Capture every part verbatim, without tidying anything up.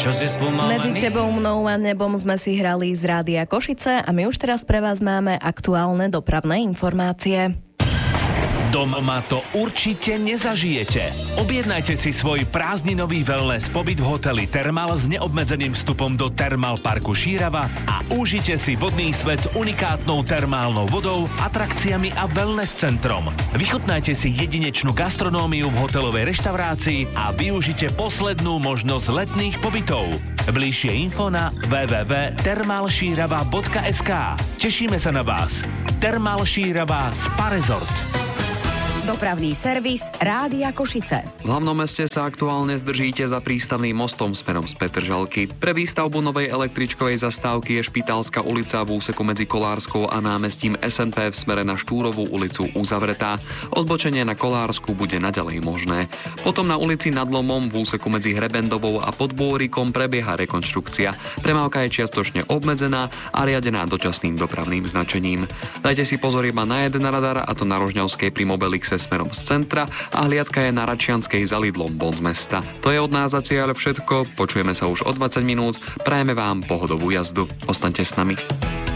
čo si spomalený. Medzi tebou, mnou a nebom sme si hrali z Rádia Košice a my už teraz pre vás máme aktuálne dopravné informácie. Doma to určite nezažijete. Objednajte si svoj prázdninový wellness pobyt v hoteli Thermal s neobmedzeným vstupom do Thermal parku Šírava a užite si vodný svet s unikátnou termálnou vodou, atrakciami a wellness centrom. Vychutnajte si jedinečnú gastronómiu v hotelovej reštaurácii a využite poslednú možnosť letných pobytov. Bližšie info na w w w bodka thermal šírava bodka es ká. Tešíme sa na vás. Thermal Šírava Spa Resort. Dopravný servis Rádia Košice. V hlavnom meste sa aktuálne zdržíte za prístavným mostom smerom z Petržalky. Pre výstavbu novej električkovej zastávky je Špitálska ulica v úseku medzi Kolárskou a námestím es en pé v smere na Štúrovú ulicu uzavretá. Odbočenie na Kolársku bude naďalej možné. Potom na ulici Nad Lomom v úseku medzi Hrebendovou a Podbôrikom prebieha rekonštrukcia. Premávka je čiastočne obmedzená a riadená dočasným dopravným značením. Dajte si pozor iba na jeden radar, a to na Rožňavskej pri Mobilixe smerom z centra a hliadka je na Račianskej za Lidlom von z mesta. To je od nás zatiaľ všetko, počujeme sa už o dvadsať minút, prajeme vám pohodovú jazdu. Ostaňte s nami.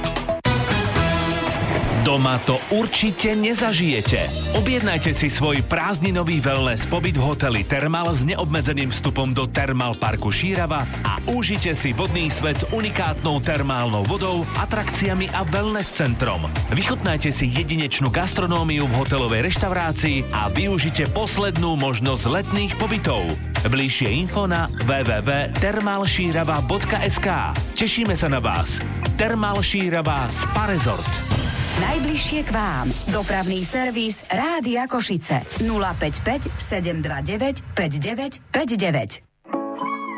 Doma to určite nezažijete. Objednajte si svoj prázdninový wellness pobyt v hoteli Thermal s neobmedzeným vstupom do Thermal parku Šírava a užite si vodný svet s unikátnou termálnou vodou, atrakciami a wellness centrom. Vychutnajte si jedinečnú gastronómiu v hotelovej reštaurácii a využite poslednú možnosť letných pobytov. Bližšie info na w w w bodka thermal šírava bodka es ká. Tešíme sa na vás. Thermal Šírava Spa Resort. Najbližšie k vám. Dopravný servis Rádia Košice. nula päť päť sedem dva deväť päť deväť päť deväť.